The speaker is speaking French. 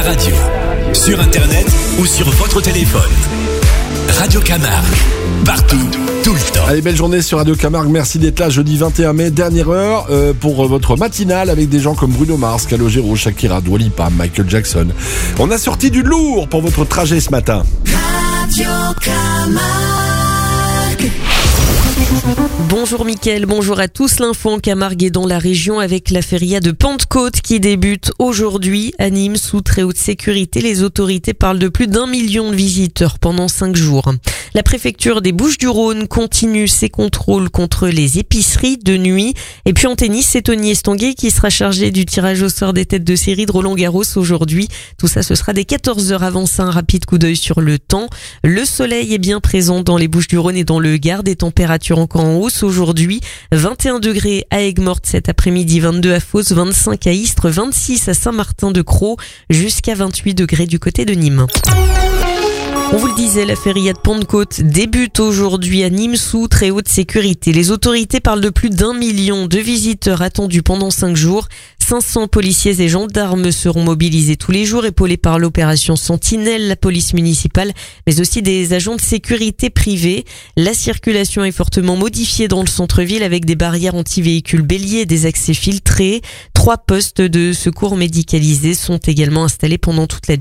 radio, sur internet ou sur votre téléphone. Radio Camargue, partout, tout le temps. Allez, belle journée sur Radio Camargue, merci d'être là, jeudi 21 mai, dernière heure pour votre matinale avec des gens comme Bruno Mars, Calogero, Shakira, Dua Lipa, Michael Jackson. On a sorti du lourd pour votre trajet ce matin. Radio Camargue. Bonjour Mickaël, bonjour à tous. L'info en Camargue est dans la région avec la feria de Pentecôte qui débute aujourd'hui à Nîmes sous très haute sécurité. Les autorités parlent de plus d'1 million de visiteurs pendant 5 jours. La préfecture des Bouches-du-Rhône continue ses contrôles contre les épiceries de nuit. Et puis en tennis, c'est Tony Estanguet qui sera chargé du tirage au sort des têtes de série de Roland-Garros aujourd'hui. Tout ça, ce sera dès 14h. Avant ça, un rapide coup d'œil sur le temps. Le soleil est bien présent dans les Bouches-du-Rhône et dans le Gard. Des températures encore en hausse aujourd'hui. 21 degrés à Aigues-Mortes cet après-midi, 22 à Fos, 25 à Istres, 26 à Saint-Martin-de-Crau, jusqu'à 28 degrés du côté de Nîmes. On vous le disait, la feria de Pentecôte débute aujourd'hui à Nîmes sous très haute sécurité. Les autorités parlent de plus d'1 million de visiteurs attendus pendant 5 jours. 500 policiers et gendarmes seront mobilisés tous les jours, épaulés par l'opération Sentinelle, la police municipale, mais aussi des agents de sécurité privés. La circulation est fortement modifiée dans le centre-ville avec des barrières anti-véhicules béliers et des accès filtrés. 3 postes de secours médicalisés sont également installés pendant toute la